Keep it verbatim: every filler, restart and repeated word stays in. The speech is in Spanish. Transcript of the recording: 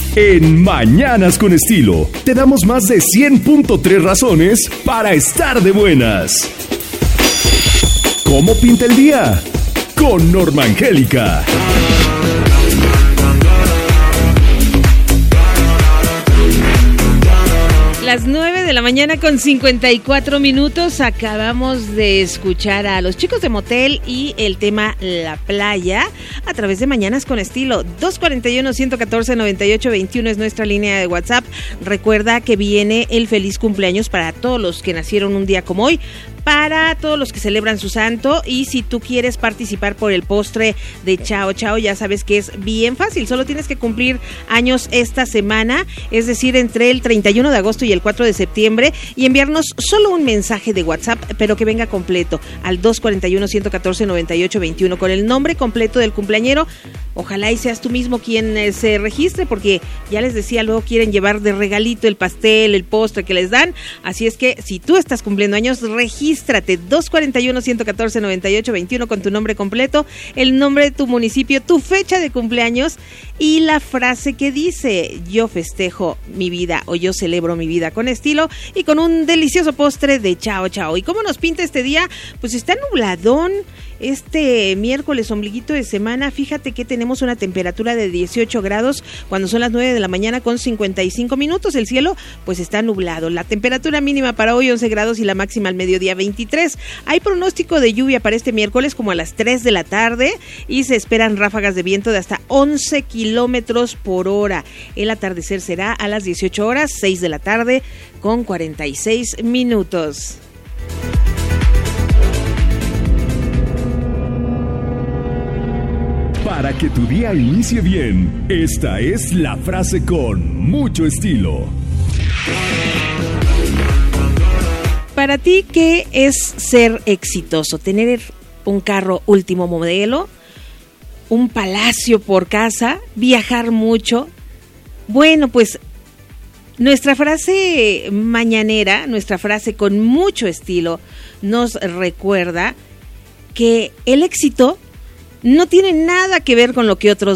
En Mañanas con Estilo, te damos más de cien punto tres razones para estar de buenas. ¿Cómo pinta el día? Con Norma Angélica. Las nueve de la mañana con cincuenta y cuatro minutos. Acabamos de escuchar a los chicos de Motel y el tema La Playa a través de Mañanas con Estilo. Dos cuarenta y uno, ciento catorce, noventa y ocho veintiuno es nuestra línea de WhatsApp. Recuerda que viene el feliz cumpleaños para todos los que nacieron un día como hoy, para todos los que celebran su santo. Y si tú quieres participar por el postre de Chao Chao, ya sabes que es bien fácil. Solo tienes que cumplir años esta semana, es decir, entre el treinta y uno de agosto y el cuatro de septiembre, y enviarnos solo un mensaje de WhatsApp, pero que venga completo, al dos cuarenta y uno, ciento catorce, noventa y ocho veintiuno, con el nombre completo del cumpleañero. Ojalá y seas tú mismo quien eh, se registre, porque ya les decía, luego quieren llevar de regalito el pastel, el postre que les dan. Así es que si tú estás cumpliendo años, regístrate. Dos cuarenta y uno, ciento catorce, noventa y ocho veintiuno con tu nombre completo, el nombre de tu municipio, tu fecha de cumpleaños y la frase que dice: yo festejo mi vida o yo celebro mi vida con estilo, y con un delicioso postre de Chao Chao. ¿Y cómo nos pinta este día? Pues está nubladón este miércoles, ombliguito de semana. Fíjate que tenemos una temperatura de dieciocho grados cuando son las nueve de la mañana con cincuenta y cinco minutos. El cielo pues está nublado. La temperatura mínima para hoy once grados y la máxima al mediodía veintitrés. Hay pronóstico de lluvia para este miércoles como a las tres de la tarde, y se esperan ráfagas de viento de hasta once kilómetros por hora. El atardecer será a las dieciocho horas, seis de la tarde con cuarenta y seis minutos. Para que tu día inicie bien, esta es la frase con mucho estilo. Para ti, ¿qué es ser exitoso? ¿Tener un carro último modelo? ¿Un palacio por casa? ¿Viajar mucho? Bueno, pues nuestra frase mañanera, nuestra frase con mucho estilo, nos recuerda que el éxito no tiene nada que ver con lo que otros